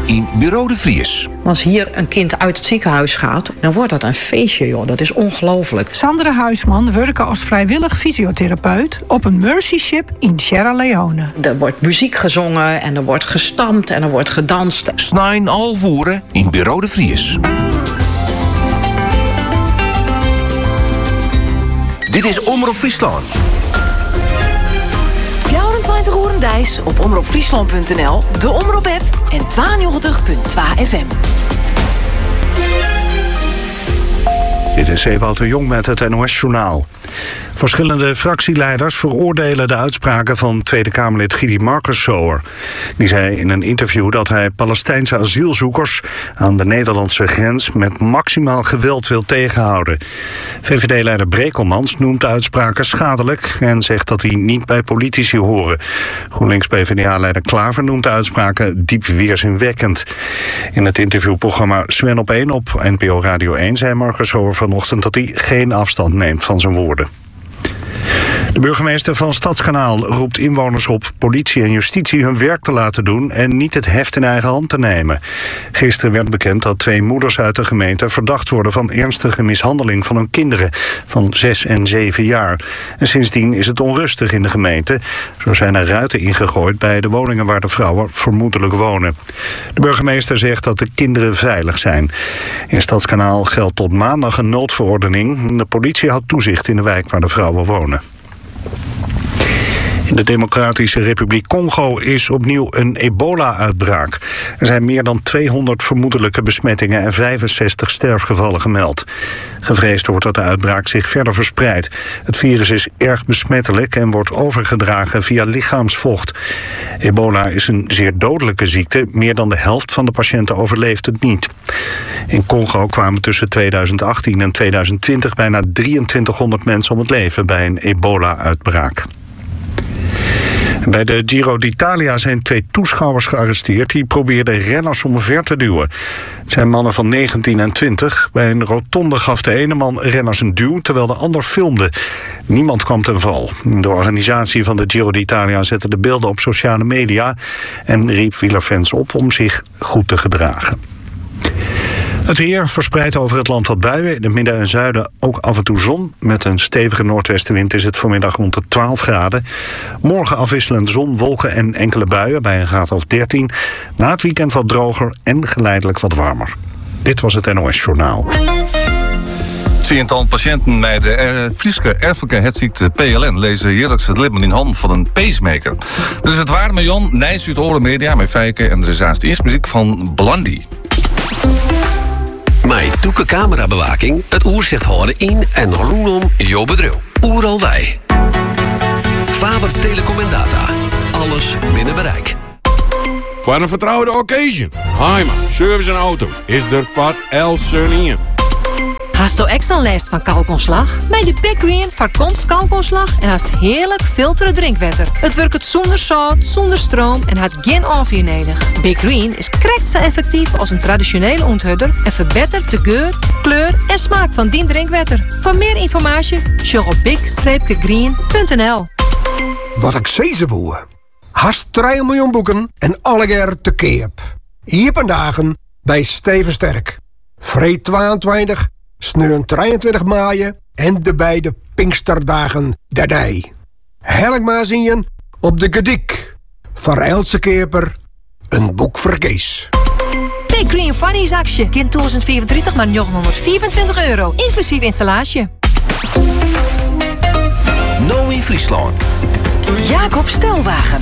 in Bureau de Vries. Als hier een kind uit het ziekenhuis gaat, dan wordt dat een feestje, joh. Dat is ongelooflijk. Sandra Huisman werkt als vrijwillig fysiotherapeut op een Mercy Ship in Sierra Leone. Er wordt muziek gezongen en er wordt gestampt en er wordt gedanst. Snijn alvoeren in Bureau de Vries. Dit is Omroep Friesland. 24 uur Dijs op omroepfriesland.nl, de Omroep-app en 92.2 FM. Dit is Ewout de Jong met het NOS-journaal. Verschillende fractieleiders veroordelen de uitspraken van Tweede Kamerlid Gidi Marcussoer. Die zei in een interview dat hij Palestijnse asielzoekers aan de Nederlandse grens met maximaal geweld wil tegenhouden. VVD-leider Brekelmans noemt de uitspraken schadelijk en zegt dat die niet bij politici horen. GroenLinks-PVDA-leider Klaver noemt de uitspraken diep weerzinwekkend. In het interviewprogramma Sven op 1 op NPO Radio 1 zei Marcussoer vanochtend dat hij geen afstand neemt van zijn woorden. De burgemeester van Stadskanaal roept inwoners op politie en justitie hun werk te laten doen en niet het heft in eigen hand te nemen. Gisteren werd bekend dat 2 moeders uit de gemeente verdacht worden van ernstige mishandeling van hun kinderen van 6 en 7 jaar. En sindsdien is het onrustig in de gemeente. Zo zijn er ruiten ingegooid bij de woningen waar de vrouwen vermoedelijk wonen. De burgemeester zegt dat de kinderen veilig zijn. In Stadskanaal geldt tot maandag een noodverordening. De politie houdt toezicht in de wijk waar de vrouwen wonen. In de Democratische Republiek Congo is opnieuw een ebola-uitbraak. Er zijn meer dan 200 vermoedelijke besmettingen en 65 sterfgevallen gemeld. Gevreesd wordt dat de uitbraak zich verder verspreidt. Het virus is erg besmettelijk en wordt overgedragen via lichaamsvocht. Ebola is een zeer dodelijke ziekte. Meer dan de helft van de patiënten overleeft het niet. In Congo kwamen tussen 2018 en 2020 bijna 2300 mensen om het leven bij een ebola-uitbraak. Bij de Giro d'Italia zijn 2 toeschouwers gearresteerd die probeerden renners omver te duwen. Het zijn mannen van 19 en 20. Bij een rotonde gaf de ene man renners een duw terwijl de ander filmde. Niemand kwam ten val. De organisatie van de Giro d'Italia zette de beelden op sociale media en riep wielerfans op om zich goed te gedragen. Het weer verspreidt over het land wat buien. In het midden en zuiden ook af en toe zon. Met een stevige noordwestenwind is het vanmiddag rond de 12 graden. Morgen afwisselend zon, wolken en enkele buien bij een graad of 13. Na het weekend wat droger en geleidelijk wat warmer. Dit was het NOS-journaal. Tiental patiënten met de Friese erfelijke hetziekte PLN lezen jaarlijks het leven in hand van een pacemaker. Dat is het waar met Jan Nijs uit Oren Media met Fijke en er is haast eerst muziek van Blondie. Met toeke camerabewaking, het oerzicht houden in en rondom jouw bedrijf. Oeral wij. Faber Telecom en Data. Alles binnen bereik. Voor een vertrouwde occasion. Heima, service en auto. Is er wat else in. Hast u extra last van kalkontslag? Bij de Big Green voorkomt kalkontslag en haast heerlijk filteren drinkwater. Het werkt zonder zout, zonder stroom en had geen afvuur nodig. Big Green is krekt zo effectief als een traditionele onthudder en verbetert de geur, kleur en smaak van die drinkwater. Voor meer informatie, check op big-green.nl. Wat ik zei woe. Haast 3 miljoen boeken en allegaar te keep. Hier vandaag bij Steven Sterk. Vreed 22, sneun 23 maaien en de beide Pinksterdagen daarbij. Helk maar zien op de Gedik. Voor Else Keper, een boek voor Kees. Big Green Funnies actie. Kind 2034 maar €924. Inclusief installatie. Nou in Friesland. Jacob Stelwagen.